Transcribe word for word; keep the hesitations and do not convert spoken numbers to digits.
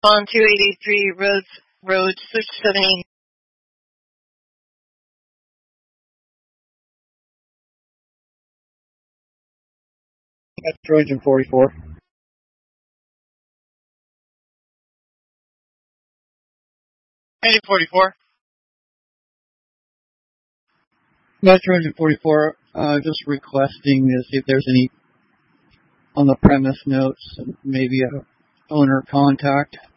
on two eighty-three Road, Road Switch seventy. That's Trojan forty-four. Engine forty-four. That's Trojan forty-four. Uh, just requesting to see if there's any on the premise notes, maybe a owner contact.